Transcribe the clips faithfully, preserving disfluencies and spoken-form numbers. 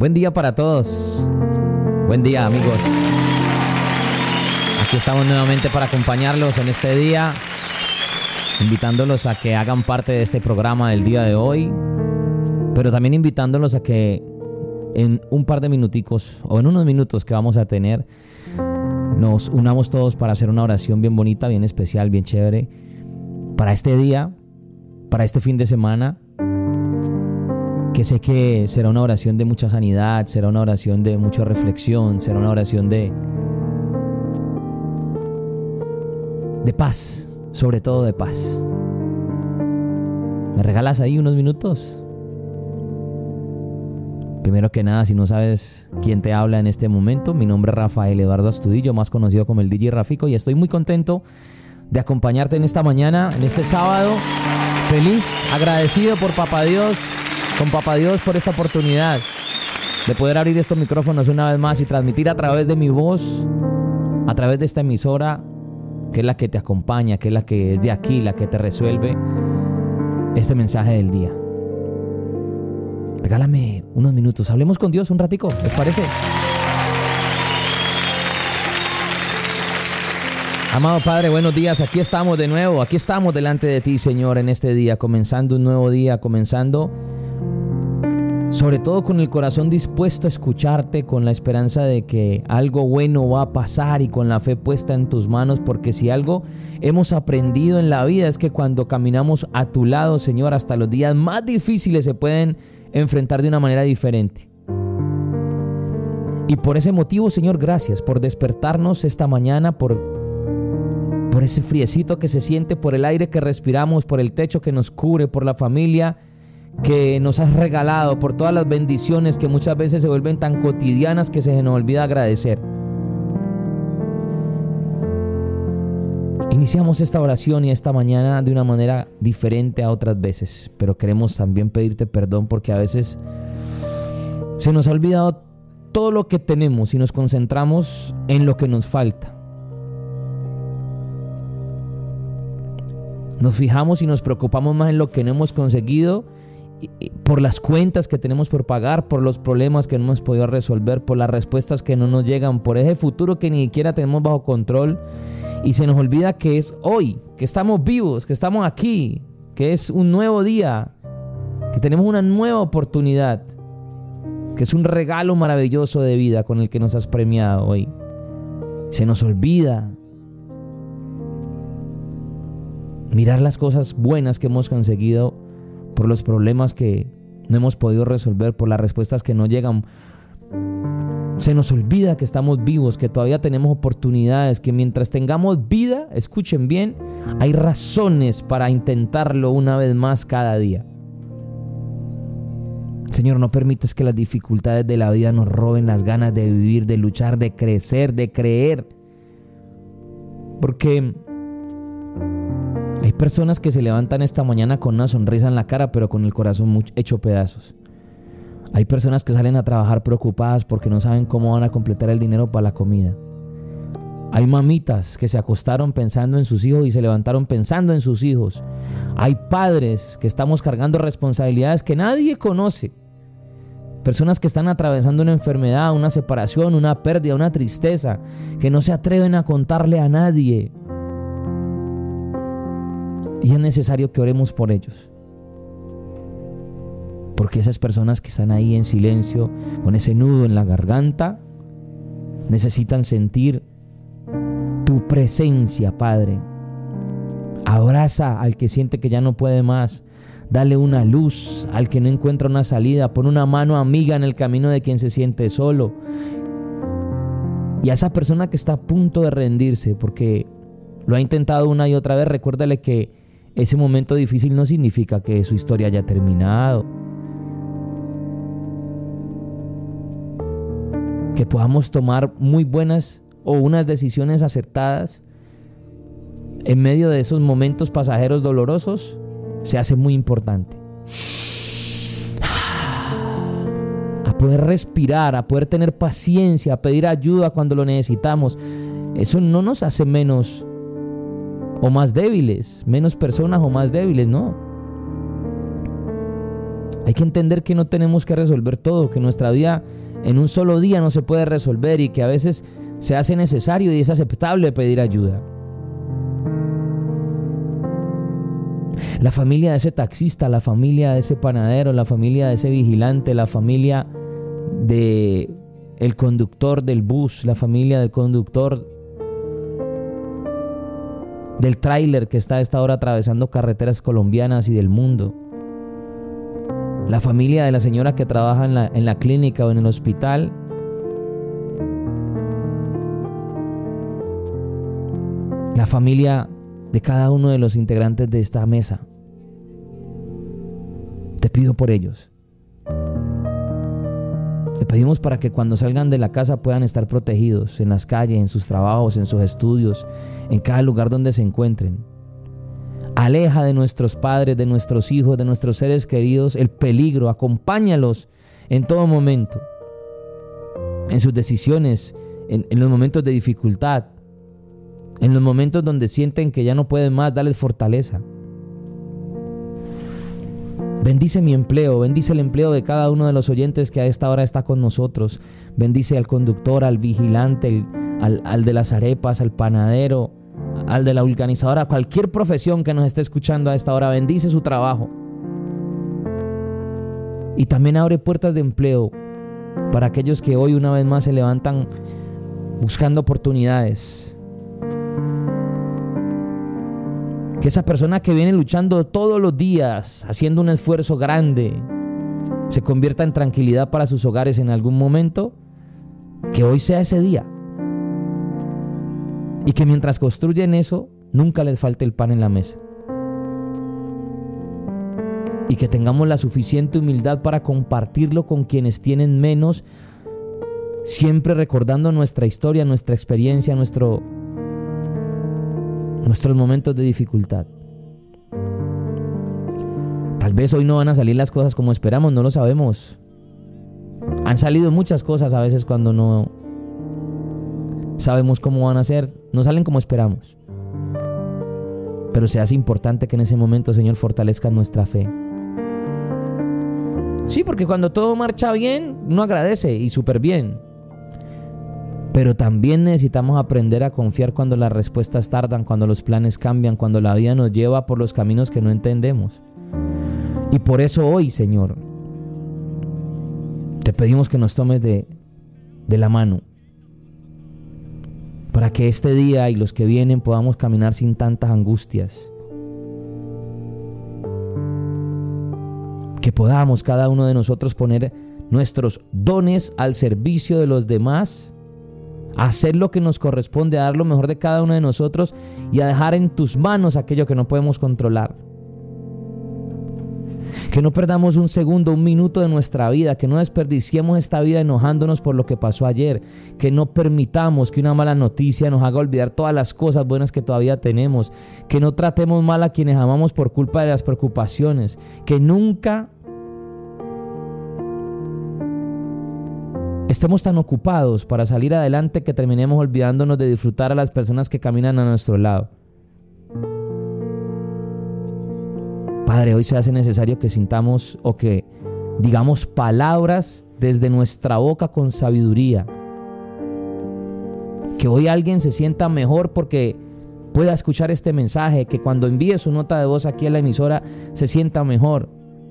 Buen día para todos. Buen día, amigos. Aquí estamos nuevamente para acompañarlos en este día, invitándolos a que hagan parte de este programa del día de hoy, pero también invitándolos a que en un par de minuticos o en unos minutos que vamos a tener, nos unamos todos para hacer una oración bien bonita, bien especial, bien chévere para este día, para este fin de semana, que sé que será una oración de mucha sanidad, será una oración de mucha reflexión, será una oración de de paz, sobre todo de paz. ¿Me regalas ahí unos minutos? Primero que nada, si no sabes quién te habla en este momento, mi nombre es Rafael Eduardo Astudillo, más conocido como el D J Rafico, y estoy muy contento de acompañarte en esta mañana, en este sábado. Feliz, agradecido por Papá Dios, con Papá Dios por esta oportunidad de poder abrir estos micrófonos una vez más y transmitir a través de mi voz, a través de esta emisora, que es la que te acompaña, que es la que es de aquí, la que te resuelve este mensaje del día. Regálame unos minutos, hablemos con Dios un ratico, ¿les parece? Amado Padre, buenos días, aquí estamos de nuevo, aquí estamos delante de ti, Señor, en este día, comenzando un nuevo día, comenzando sobre todo con el corazón dispuesto a escucharte, con la esperanza de que algo bueno va a pasar y con la fe puesta en tus manos, porque si algo hemos aprendido en la vida es que cuando caminamos a tu lado, Señor, hasta los días más difíciles se pueden enfrentar de una manera diferente. Y por ese motivo, Señor, gracias por despertarnos esta mañana, por, por ese friecito que se siente, por el aire que respiramos, por el techo que nos cubre, por la familia que nos has regalado, por todas las bendiciones que muchas veces se vuelven tan cotidianas que se nos olvida agradecer. Iniciamos esta oración y esta mañana de una manera diferente a otras veces, pero queremos también pedirte perdón porque a veces se nos ha olvidado todo lo que tenemos y nos concentramos en lo que nos falta. Nos fijamos y nos preocupamos más en lo que no hemos conseguido, por las cuentas que tenemos por pagar, por los problemas que no hemos podido resolver, por las respuestas que no nos llegan, por ese futuro que ni siquiera tenemos bajo control, y se nos olvida que es hoy, que estamos vivos, que estamos aquí, que es un nuevo día, que tenemos una nueva oportunidad, que es un regalo maravilloso de vida con el que nos has premiado hoy. Se nos olvida mirar las cosas buenas que hemos conseguido por los problemas que no hemos podido resolver, por las respuestas que no llegan. Se nos olvida que estamos vivos, que todavía tenemos oportunidades, que mientras tengamos vida, escuchen bien, hay razones para intentarlo una vez más cada día. Señor, no permitas que las dificultades de la vida nos roben las ganas de vivir, de luchar, de crecer, de creer. Porque hay personas que se levantan esta mañana con una sonrisa en la cara, pero con el corazón hecho pedazos. Hay personas que salen a trabajar preocupadas porque no saben cómo van a completar el dinero para la comida. Hay mamitas que se acostaron pensando en sus hijos y se levantaron pensando en sus hijos. Hay padres que estamos cargando responsabilidades que nadie conoce. Personas que están atravesando una enfermedad, una separación, una pérdida, una tristeza, que no se atreven a contarle a nadie. Y es necesario que oremos por ellos. Porque esas personas que están ahí en silencio, con ese nudo en la garganta, necesitan sentir tu presencia, Padre. Abraza al que siente que ya no puede más. Dale una luz al que no encuentra una salida. Pon una mano amiga en el camino de quien se siente solo. Y a esa persona que está a punto de rendirse, porque lo ha intentado una y otra vez, recuérdale que ese momento difícil no significa que su historia haya terminado. Que podamos tomar muy buenas o unas decisiones acertadas en medio de esos momentos pasajeros dolorosos se hace muy importante. A poder respirar, a poder tener paciencia, a pedir ayuda cuando lo necesitamos. Eso no nos hace menos o más débiles, menos personas o más débiles, no. Hay que entender que no tenemos que resolver todo, que nuestra vida en un solo día no se puede resolver y que a veces se hace necesario y es aceptable pedir ayuda. La familia de ese taxista, la familia de ese panadero, la familia de ese vigilante, la familia de el conductor del bus, la familia del conductor del tráiler que está a esta hora atravesando carreteras colombianas y del mundo. La familia de la señora que trabaja en la, en la clínica o en el hospital. La familia de cada uno de los integrantes de esta mesa. Te pido por ellos. Te pedimos para que cuando salgan de la casa puedan estar protegidos en las calles, en sus trabajos, en sus estudios, en cada lugar donde se encuentren. Aleja de nuestros padres, de nuestros hijos, de nuestros seres queridos el peligro. Acompáñalos en todo momento, en sus decisiones, en, en los momentos de dificultad, en los momentos donde sienten que ya no pueden más. Dales fortaleza. Bendice mi empleo, bendice el empleo de cada uno de los oyentes que a esta hora está con nosotros. Bendice al conductor, al vigilante, el, al, al de las arepas, al panadero, al de la vulcanizadora, cualquier profesión que nos esté escuchando a esta hora. Bendice su trabajo. Y también abre puertas de empleo para aquellos que hoy una vez más se levantan buscando oportunidades. Que esa persona que viene luchando todos los días, haciendo un esfuerzo grande, se convierta en tranquilidad para sus hogares en algún momento. Que hoy sea ese día. Y que mientras construyen eso, nunca les falte el pan en la mesa. Y que tengamos la suficiente humildad para compartirlo con quienes tienen menos, siempre recordando nuestra historia, nuestra experiencia, nuestro... nuestros momentos de dificultad. Tal vez hoy no van a salir las cosas como esperamos, no lo sabemos. Han salido muchas cosas a veces cuando no sabemos cómo van a ser, no salen como esperamos. Pero se hace importante que en ese momento, Señor, fortalezca nuestra fe. Sí, porque cuando todo marcha bien, uno agradece y súper bien. Pero también necesitamos aprender a confiar cuando las respuestas tardan, cuando los planes cambian, cuando la vida nos lleva por los caminos que no entendemos. Y por eso hoy, Señor, te pedimos que nos tomes de, de la mano, para que este día y los que vienen podamos caminar sin tantas angustias. Que podamos cada uno de nosotros poner nuestros dones al servicio de los demás, a hacer lo que nos corresponde, a dar lo mejor de cada uno de nosotros y a dejar en tus manos aquello que no podemos controlar. Que no perdamos un segundo, un minuto de nuestra vida, que no desperdiciemos esta vida enojándonos por lo que pasó ayer, que no permitamos que una mala noticia nos haga olvidar todas las cosas buenas que todavía tenemos, que no tratemos mal a quienes amamos por culpa de las preocupaciones, que nunca estemos tan ocupados para salir adelante que terminemos olvidándonos de disfrutar a las personas que caminan a nuestro lado. Padre, hoy se hace necesario que sintamos o que digamos palabras desde nuestra boca con sabiduría. Que hoy alguien se sienta mejor porque pueda escuchar este mensaje, que cuando envíe su nota de voz aquí a la emisora se sienta mejor.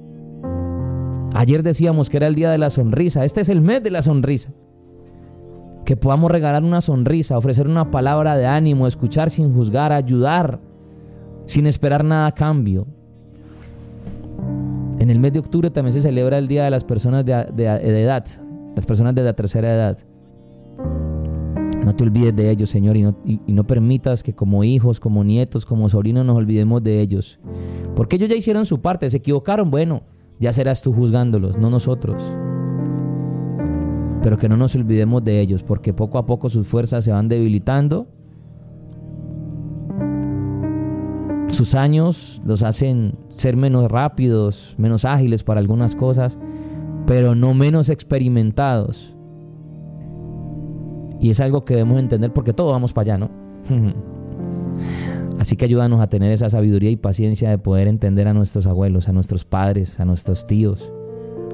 Ayer decíamos que era el día de la sonrisa, este es el mes de la sonrisa. Que podamos regalar una sonrisa, ofrecer una palabra de ánimo, escuchar sin juzgar, ayudar sin esperar nada a cambio. En el mes de octubre también se celebra el Día de las Personas de, de, de Edad, las personas de la tercera edad. No te olvides de ellos, Señor, y no, y, y no permitas que como hijos, como nietos, como sobrinos nos olvidemos de ellos. Porque ellos ya hicieron su parte, se equivocaron, bueno, ya serás tú juzgándolos, no nosotros. Pero que no nos olvidemos de ellos, porque poco a poco sus fuerzas se van debilitando. Sus años los hacen ser menos rápidos, menos ágiles para algunas cosas, pero no menos experimentados. Y es algo que debemos entender porque todos vamos para allá, ¿no? Así que ayúdanos a tener esa sabiduría y paciencia de poder entender a nuestros abuelos, a nuestros padres, a nuestros tíos,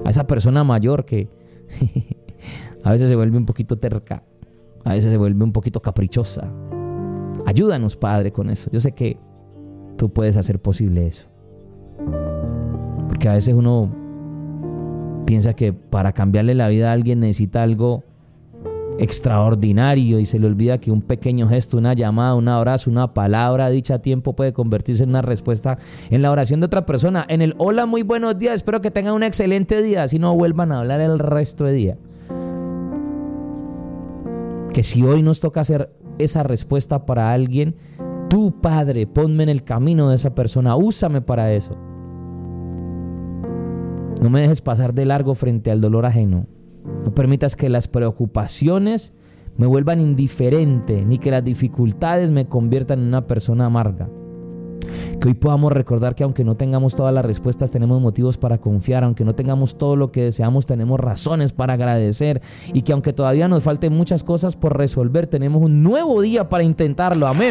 a esa persona mayor que a veces se vuelve un poquito terca, a veces se vuelve un poquito caprichosa. Ayúdanos, Padre, con eso. Yo sé que tú puedes hacer posible eso. Porque a veces uno piensa que para cambiarle la vida a alguien necesita algo extraordinario y se le olvida que un pequeño gesto, una llamada, un abrazo, una palabra dicha a tiempo puede convertirse en una respuesta en la oración de otra persona. En el hola, muy buenos días, espero que tengan un excelente día, así no vuelvan a hablar el resto de día. Que si hoy nos toca hacer esa respuesta para alguien, tú, Padre, ponme en el camino de esa persona, úsame para eso. No me dejes pasar de largo frente al dolor ajeno. No permitas que las preocupaciones me vuelvan indiferente, ni que las dificultades me conviertan en una persona amarga. Que hoy podamos recordar que aunque no tengamos todas las respuestas, tenemos motivos para confiar. Aunque no tengamos todo lo que deseamos, tenemos razones para agradecer. Y que aunque todavía nos falten muchas cosas por resolver, tenemos un nuevo día para intentarlo. Amén.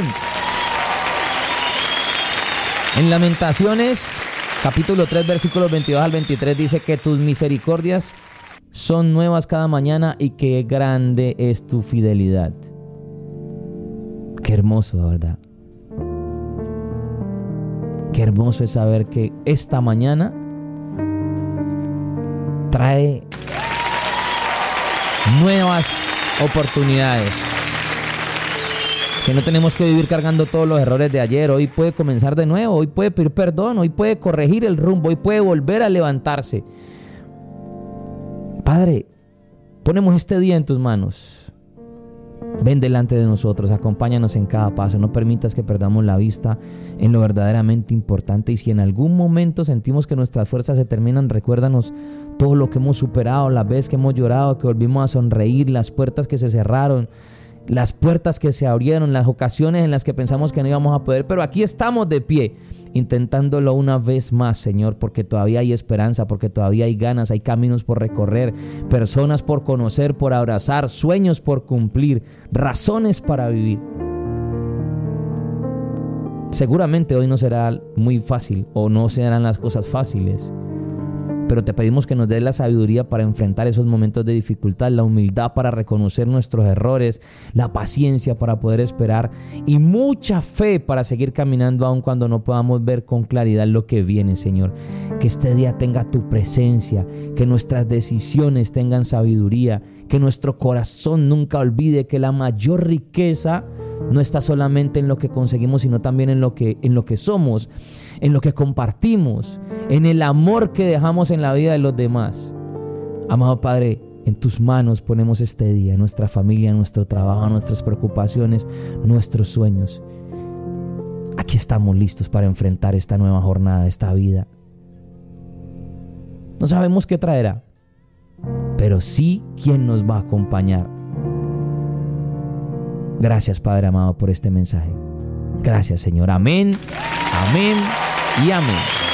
En Lamentaciones, capítulo tres, versículos veintidós al veintitrés, dice que tus misericordias son nuevas cada mañana y qué grande es tu fidelidad. Qué hermoso, ¿verdad? Qué hermoso es saber que esta mañana trae nuevas oportunidades. Que no tenemos que vivir cargando todos los errores de ayer. Hoy puede comenzar de nuevo, hoy puede pedir perdón, hoy puede corregir el rumbo, hoy puede volver a levantarse. Padre, ponemos este día en tus manos. Ven delante de nosotros, acompáñanos en cada paso. No permitas que perdamos la vista en lo verdaderamente importante. Y si en algún momento sentimos que nuestras fuerzas se terminan, recuérdanos todo lo que hemos superado, las veces que hemos llorado, que volvimos a sonreír, las puertas que se cerraron, las puertas que se abrieron, las ocasiones en las que pensamos que no íbamos a poder. Pero aquí estamos de pie, intentándolo una vez más, Señor, porque todavía hay esperanza, porque todavía hay ganas, hay caminos por recorrer, personas por conocer, por abrazar, sueños por cumplir, razones para vivir. Seguramente hoy no será muy fácil o no serán las cosas fáciles, pero te pedimos que nos des la sabiduría para enfrentar esos momentos de dificultad, la humildad para reconocer nuestros errores, la paciencia para poder esperar y mucha fe para seguir caminando aun cuando no podamos ver con claridad lo que viene, Señor. Que este día tenga tu presencia, que nuestras decisiones tengan sabiduría, que nuestro corazón nunca olvide que la mayor riqueza no está solamente en lo que conseguimos, sino también en lo que, en lo que somos, en lo que compartimos, en el amor que dejamos en la vida de los demás. Amado Padre, en tus manos ponemos este día, nuestra familia, nuestro trabajo, nuestras preocupaciones, nuestros sueños. Aquí estamos listos para enfrentar esta nueva jornada, esta vida. No sabemos qué traerá, pero sí quién nos va a acompañar. Gracias, Padre amado, por este mensaje. Gracias, Señor. Amén, amén y amén.